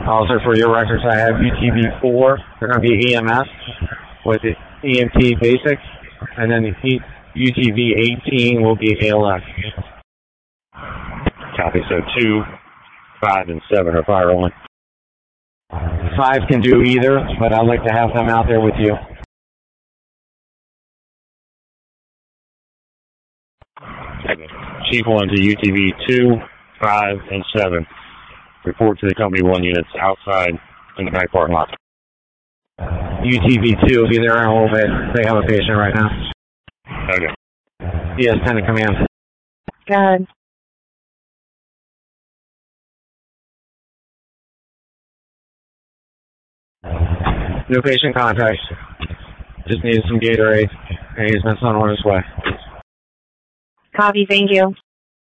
Also, for your records, I have UTV-4. They're going to be EMS with the EMT basic, and then the UTV-18 will be ALS. Copy. So 2, 5, and 7 are fire only. 5 can do either, but I'd like to have them out there with you. Chief 1 to UTV 2, 5, and 7. Report to the Company 1 units outside in the back parking lot. UTV 2 will be there in a little bit. They have a patient right now. Okay. Yes, 10 to command. Go ahead. No patient contact. Just needed some Gatorade, and he's been sent on his way. Copy, thank you.